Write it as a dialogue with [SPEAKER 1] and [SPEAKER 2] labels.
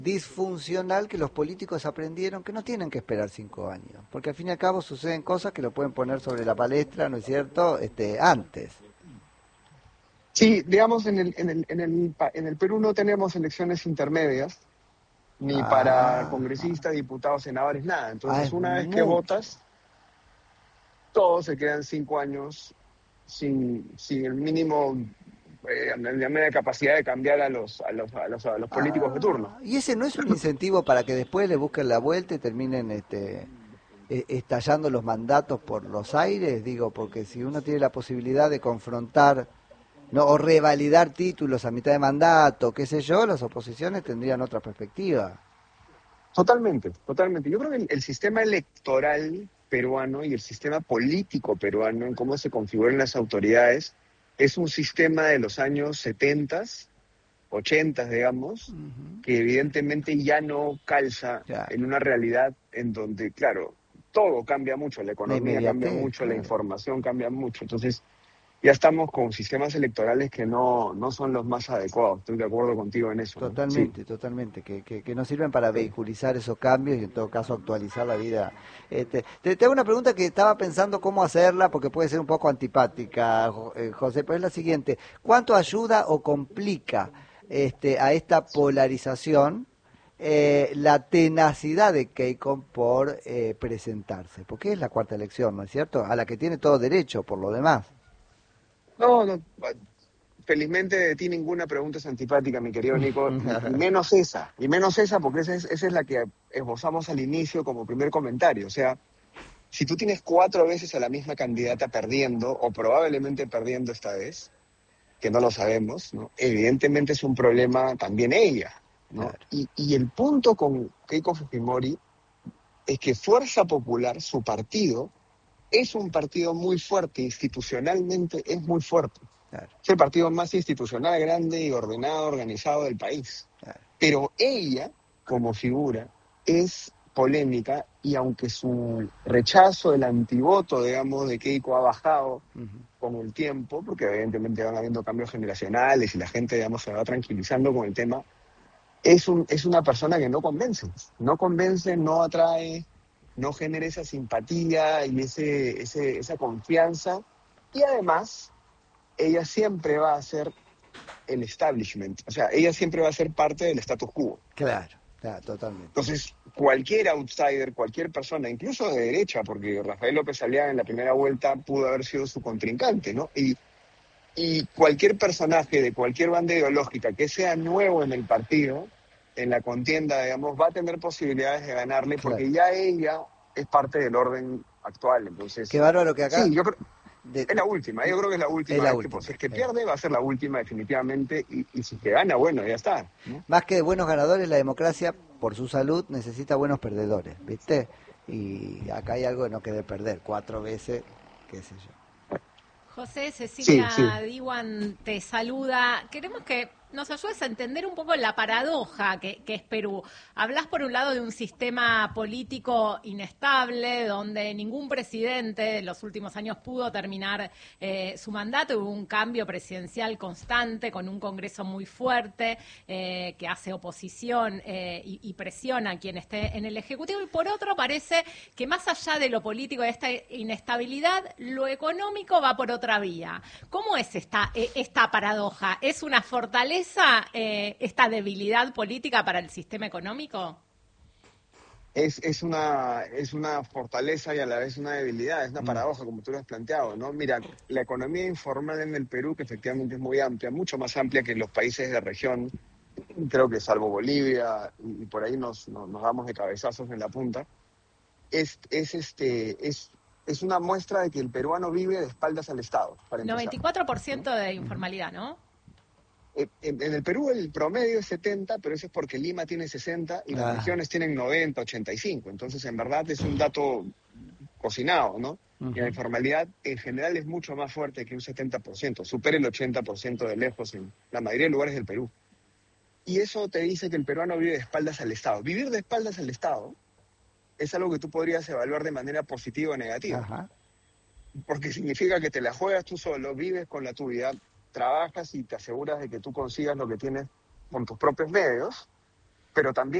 [SPEAKER 1] disfuncional que los políticos aprendieron que no tienen que esperar 5 años, porque al fin y al cabo suceden cosas que lo pueden poner sobre la palestra, ¿no es cierto?, antes.
[SPEAKER 2] Sí, digamos, en el Perú no tenemos elecciones intermedias, ni para congresistas, diputados, senadores, nada. Entonces,
[SPEAKER 1] Es
[SPEAKER 2] una vez que
[SPEAKER 1] mucho.
[SPEAKER 2] votas, todos se quedan 5 años sin el mínimo, la media capacidad de cambiar a los políticos de turno.
[SPEAKER 1] Y ese no es un incentivo para que después le busquen la vuelta y terminen estallando los mandatos por los aires, digo, porque si uno tiene la posibilidad de confrontar, no, o revalidar títulos a mitad de mandato, qué sé yo, las oposiciones tendrían otra perspectiva.
[SPEAKER 2] Totalmente, totalmente. Yo creo que el sistema electoral peruano y el sistema político peruano, en cómo se configuran las autoridades, es un sistema de los años 70, 80, digamos, que evidentemente ya no calza
[SPEAKER 1] Claro.
[SPEAKER 2] en una realidad en donde, claro, todo cambia mucho, la
[SPEAKER 1] La
[SPEAKER 2] economía cambia
[SPEAKER 1] inmediatez,
[SPEAKER 2] mucho, la
[SPEAKER 1] claro.
[SPEAKER 2] información cambia mucho. Entonces, ya estamos con sistemas electorales que no son los más adecuados. Estoy de acuerdo contigo en eso, ¿no? Sí.
[SPEAKER 1] Totalmente, totalmente, que no sirven para vehiculizar esos cambios y en todo caso actualizar la vida. Te hago una pregunta que estaba pensando cómo hacerla porque puede ser un poco antipática, José, pero es la siguiente: ¿cuánto ayuda o complica a esta polarización la tenacidad de Keiko por presentarse? Porque es la cuarta elección, ¿no es cierto? A la que tiene todo derecho, por lo demás.
[SPEAKER 2] No, no, felizmente de ti ninguna pregunta es antipática, mi querido Nico, y menos esa porque esa es la que esbozamos al inicio como primer comentario. O sea, si tú tienes 4 veces a la misma candidata perdiendo, o probablemente perdiendo esta vez, que no lo sabemos, ¿no? Evidentemente es un problema también ella, ¿no?
[SPEAKER 1] Claro,
[SPEAKER 2] Y el punto con Keiko Fujimori es que Fuerza Popular, su partido, es un partido muy fuerte, institucionalmente es muy fuerte.
[SPEAKER 1] claro,
[SPEAKER 2] Es el partido más institucional, grande y ordenado, organizado del país.
[SPEAKER 1] claro.
[SPEAKER 2] Pero ella, como figura, es polémica y aunque su rechazo, el antivoto, digamos, de Keiko ha bajado
[SPEAKER 1] Ujú.
[SPEAKER 2] con el tiempo, porque evidentemente van habiendo cambios generacionales y la gente, digamos, se va tranquilizando con el tema, es una persona que no convence, no atrae, no genera esa simpatía y esa confianza. Y además, ella siempre va a ser el establishment, o sea, ella siempre va a ser parte del status quo.
[SPEAKER 1] Claro, claro, totalmente.
[SPEAKER 2] Entonces, cualquier outsider, cualquier persona, incluso de derecha, porque Rafael López Aliaga en la primera vuelta pudo haber sido su contrincante, ¿no? Y cualquier personaje de cualquier banda ideológica que sea nuevo en el partido, en la contienda, digamos, va a tener posibilidades de ganarle
[SPEAKER 1] Claro.
[SPEAKER 2] porque ya ella es parte del orden actual.
[SPEAKER 1] Qué
[SPEAKER 2] Entonces,
[SPEAKER 1] bárbaro que acá
[SPEAKER 2] sí, yo creo,
[SPEAKER 1] de-
[SPEAKER 2] es la última. Yo creo que es la
[SPEAKER 1] es
[SPEAKER 2] última
[SPEAKER 1] la
[SPEAKER 2] vez que,
[SPEAKER 1] última.
[SPEAKER 2] si es que pierde, va a ser la última definitivamente. Y si que gana, bueno, ya está, ¿no?
[SPEAKER 1] Más que de buenos ganadores, la democracia, por su salud, necesita buenos perdedores, ¿viste? Y acá hay algo de no querer perder 4 veces, qué sé yo.
[SPEAKER 3] José,
[SPEAKER 2] Sí, sí.
[SPEAKER 3] Cecilia Diwan te saluda. Queremos que nos ayudes a entender un poco la paradoja que es Perú. Hablas por un lado de un sistema político inestable, donde ningún presidente de los últimos años pudo terminar su mandato. Hubo un cambio presidencial constante, con un Congreso muy fuerte, que hace oposición y presiona a quien esté en el Ejecutivo. Y por otro, parece que más allá de lo político, de esta inestabilidad, lo económico va por otra vía. ¿Cómo es esta paradoja? ¿Es una fortaleza esta debilidad política para el sistema económico?
[SPEAKER 2] Es una fortaleza y a la vez una debilidad, es una
[SPEAKER 1] Mm,
[SPEAKER 2] paradoja, como tú lo has planteado, ¿no? Mira, la economía informal en el Perú, que efectivamente es muy amplia, mucho más amplia que los países de la región, creo que salvo Bolivia, y por ahí nos damos de cabezazos en la punta, es una muestra de que el peruano vive de espaldas al Estado, para empezar, ¿no?
[SPEAKER 3] 94% de
[SPEAKER 1] ujú.
[SPEAKER 3] informalidad, ¿no?
[SPEAKER 2] En el Perú el promedio es 70, pero eso es porque Lima tiene 60 y las
[SPEAKER 1] Ah,
[SPEAKER 2] regiones tienen 90, 85. Entonces, en verdad es un dato cocinado, ¿no? Y la
[SPEAKER 1] ujú.
[SPEAKER 2] informalidad en general es mucho más fuerte que un 70%, supera el 80% de lejos en la mayoría de lugares del Perú. Y eso te dice que el peruano vive de espaldas al Estado. Vivir de espaldas al Estado es algo que tú podrías evaluar de manera positiva o negativa,
[SPEAKER 1] Ajá,
[SPEAKER 2] porque significa que te la juegas tú solo, vives con la tuya, trabajas y te aseguras de que tú consigas lo que tienes con tus propios medios, pero también